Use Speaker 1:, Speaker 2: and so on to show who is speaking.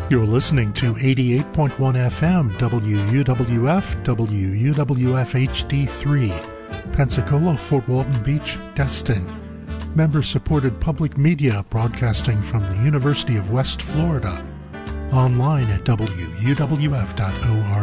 Speaker 1: You're listening to 88.1 FM WUWF, WUWF HD3, Pensacola, Fort Walton Beach, Destin. Member-supported public media broadcasting from the University of West Florida. Online at wuwf.org.